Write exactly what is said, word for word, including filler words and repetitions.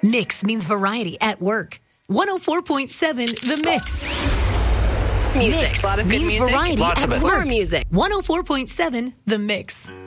Mix means variety at work. one oh four point seven The Mix. Music. Mix A lot of good means music. variety Lots at of it. work. More music. one oh four point seven The Mix.